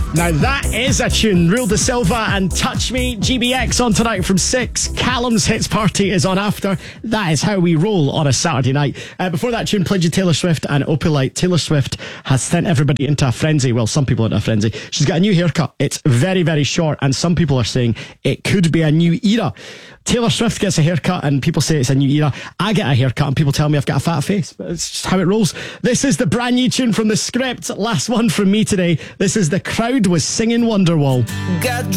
Now that is a tune. Rule de Silva and Touch Me. GBX on tonight from 6. Callum's Hits Party is on after. That is how we roll on a Saturday night. Before that tune, played you Taylor Swift and Opalite. Taylor Swift has sent everybody into a frenzy. Well, some people into a frenzy. She's got a new haircut. It's very, very short, and some people are saying it could be a new era. Taylor Swift gets a haircut and people say it's a new era. I get a haircut and people tell me I've got a fat face. But it's just how it rolls. This is the brand new tune from The Script. Last one from me today. This is The Crowd with Singing Wonderwall. Got